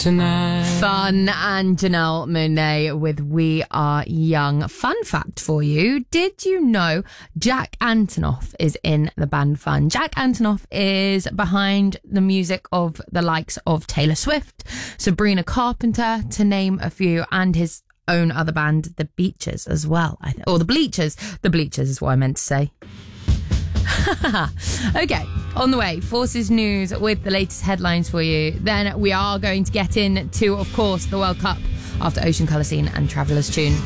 tonight. Fun and Janelle Monáe with We Are Young. Fun fact for you. Did you know Jack Antonoff is in the band Fun? Jack Antonoff is behind the music of the likes of Taylor Swift, Sabrina Carpenter, to name a few, and his own other band, The Beaches, as well. Or The Bleachers. The Bleachers is what I meant to say. Okay, on the way, Forces News with the latest headlines for you. Then we are going to get into, of course, the World Cup after Ocean Colour Scene and Traveller's Tune.